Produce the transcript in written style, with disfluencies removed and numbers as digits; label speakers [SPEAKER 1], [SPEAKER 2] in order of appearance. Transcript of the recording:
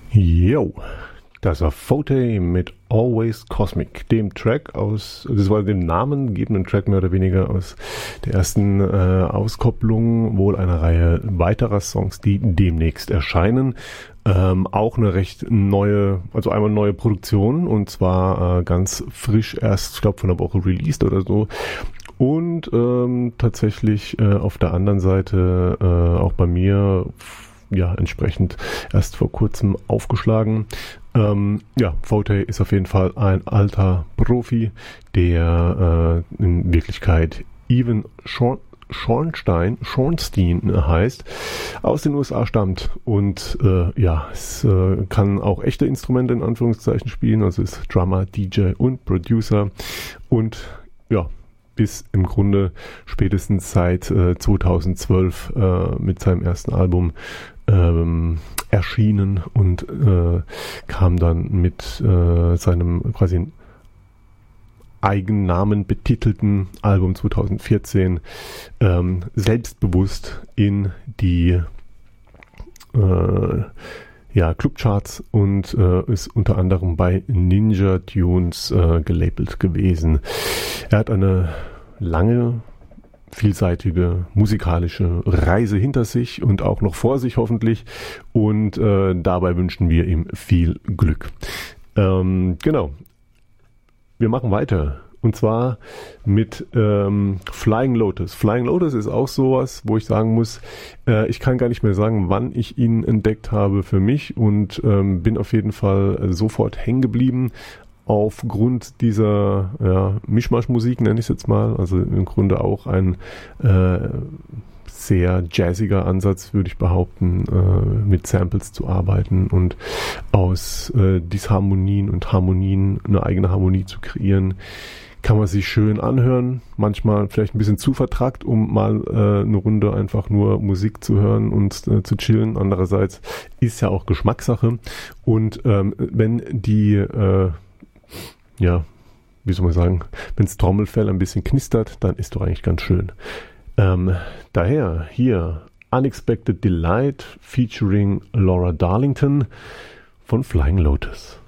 [SPEAKER 1] Yo, das war Fote mit Always Cosmic, dem Track das war dem namengebenden Track mehr oder weniger aus der ersten Auskopplung wohl einer Reihe weiterer Songs, die demnächst erscheinen. Auch eine recht neue, also einmal neue Produktion und zwar ganz frisch erst, ich glaube von einer Woche released oder so. Und tatsächlich auf der anderen Seite auch bei mir entsprechend erst vor kurzem aufgeschlagen. Fote ist auf jeden Fall ein alter Profi, der in Wirklichkeit Evan Schornstein heißt, aus den USA stammt und es kann auch echte Instrumente in Anführungszeichen spielen, also ist Drummer, DJ und Producer und bis im Grunde spätestens seit 2012 mit seinem ersten Album erschienen und kam dann mit seinem quasi Eigennamen betitelten Album 2014 selbstbewusst in die Clubcharts und ist unter anderem bei Ninja Tunes gelabelt gewesen. Er hat eine lange, vielseitige musikalische Reise hinter sich und auch noch vor sich hoffentlich und dabei wünschen wir ihm viel Glück. Wir machen weiter und zwar mit Flying Lotus. Flying Lotus ist auch sowas, wo ich sagen muss, ich kann gar nicht mehr sagen, wann ich ihn entdeckt habe für mich und bin auf jeden Fall sofort hängen geblieben. Aufgrund dieser Mischmasch-Musik, nenne ich es jetzt mal, also im Grunde auch ein sehr jazziger Ansatz, würde ich behaupten, mit Samples zu arbeiten und aus Disharmonien und Harmonien eine eigene Harmonie zu kreieren. Kann man sich schön anhören, manchmal vielleicht ein bisschen zu vertrackt, um mal eine Runde einfach nur Musik zu hören und zu chillen. Andererseits ist ja auch Geschmackssache und wenn die wenn's Trommelfell ein bisschen knistert, dann ist doch eigentlich ganz schön. Daher hier Unexpected Delight featuring Laura Darlington von Flying Lotus.